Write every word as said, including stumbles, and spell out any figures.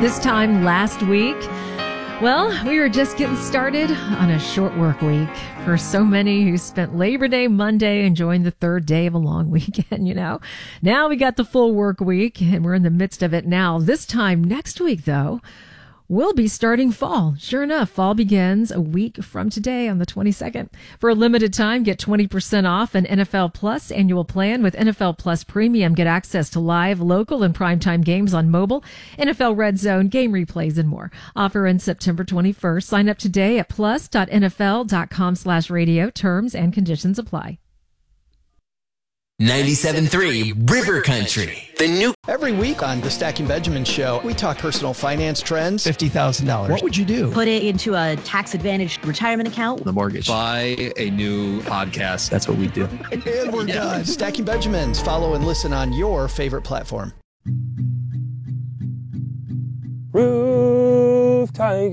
This time last week, well, we were just getting started on a short work week for so many who spent Labor Day Monday enjoying the third day of a long weekend, you know. Now we got the full work week and we're in the midst of it now. This time next week, though, we'll be starting fall. Sure enough, fall begins a week from today on the twenty-second. For a limited time, get twenty percent off an N F L Plus annual plan. With N F L Plus Premium, get access to live, local, and primetime games on mobile, N F L Red Zone, game replays, and more. Offer ends September twenty-first. Sign up today at plus.nfl.com slash radio. Terms and conditions apply. ninety-seven point three River Country. The new Every week on the Stacking Benjamin Show, we talk personal finance trends. fifty thousand dollars. What would you do? Put it into a tax-advantaged retirement account. The mortgage. Buy a new podcast. That's what we do. And we're done. Stacking Benjamins. Follow and listen on your favorite platform. Roof Tiger.